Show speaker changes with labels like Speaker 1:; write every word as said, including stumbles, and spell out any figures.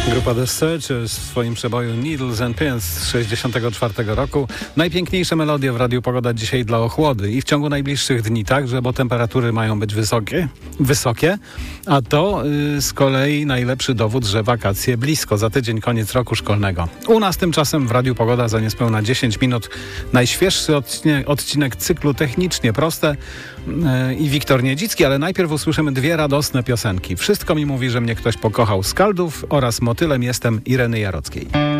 Speaker 1: Grupa The Searchers w swoim przeboju Needles and Pins z sześćdziesiątego czwartego roku. Najpiękniejsze melodie w Radiu Pogoda dzisiaj dla ochłody i w ciągu najbliższych dni także, bo temperatury mają być wysokie, wysokie a to yy, z kolei najlepszy dowód, że wakacje blisko. Za tydzień koniec roku szkolnego. U nas tymczasem w Radiu Pogoda za niespełna dziesięć minut najświeższy odcinek, odcinek cyklu Technicznie Proste yy, i Wiktor Niedzicki, ale najpierw usłyszymy dwie radosne piosenki. Wszystko mi mówi, że mnie ktoś pokochał z Kaldów oraz Motylem jestem Ireny Jarockiej.